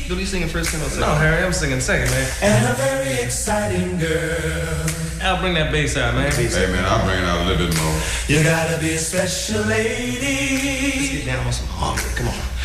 Billy singing first and second? No, Harry, I'm singing second, man. And a very exciting girl. Al, bring that bass out, man. Hey, man, I'll bring it out a little bit more. You gotta be a special lady. Let's get down on some harmony. Come on.